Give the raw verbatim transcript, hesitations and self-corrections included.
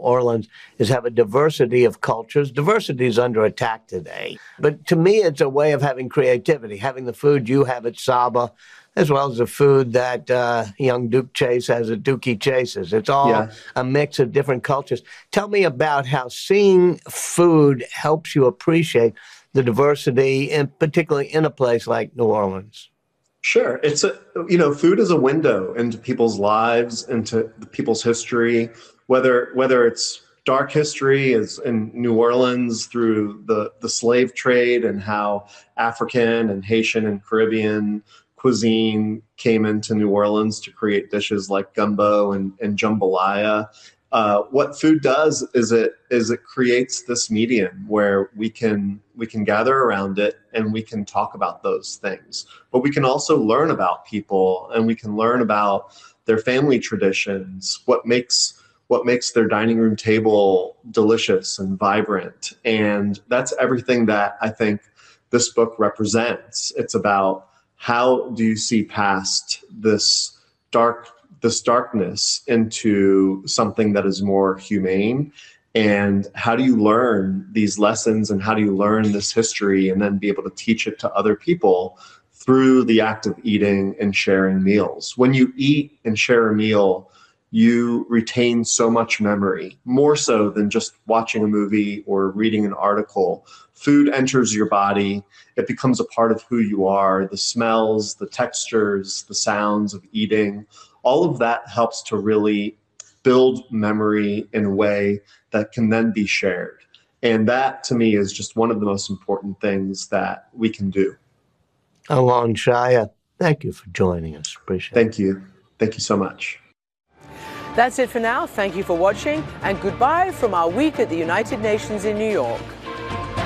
Orleans is have a diversity of cultures. Diversity is under attack today. But to me, it's a way of having creativity, having the food you have at Saba, as well as the food that uh, young Duke Chase has at Dookie Chase's. It's all Yeah. a mix of different cultures. Tell me about how seeing food helps you appreciate the diversity, and particularly in a place like New Orleans. Sure. It's a, you know, food is a window into people's lives, into the people's history, whether whether it's dark history as in New Orleans through the, the slave trade and how African and Haitian and Caribbean cuisine came into New Orleans to create dishes like gumbo and, and jambalaya. Uh, what food does is it is it creates this medium where we can we can gather around it and we can talk about those things, but we can also learn about people and we can learn about their family traditions, what makes what makes their dining room table delicious and vibrant. And that's everything that I think this book represents. It's about how do you see past this dark this darkness into something that is more humane, and how do you learn these lessons and how do you learn this history and then be able to teach it to other people through the act of eating and sharing meals. When you eat and share a meal, you retain so much memory, more so than just watching a movie or reading an article. Food enters your body. It becomes a part of who you are. The smells, the textures, the sounds of eating, all of that helps to really build memory in a way that can then be shared. And that, to me, is just one of the most important things that we can do. Alon Shaya, thank you for joining us. Appreciate it. Thank you. Thank you so much. That's it for now. Thank you for watching, and goodbye from our week at the United Nations in New York.